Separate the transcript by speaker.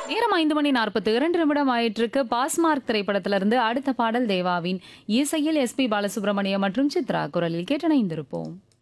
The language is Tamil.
Speaker 1: நேரம் 5:42 ஆயிட்டிருக்கு. பாஸ்மார்க் திரைப்படத்திலிருந்து அடுத்த பாடல் தேவாவின் இசையில் எஸ்பி பாலசுப்ரமணியம் மற்றும் சித்ரா குரலில் கேட்டிணைந்திருப்போம்.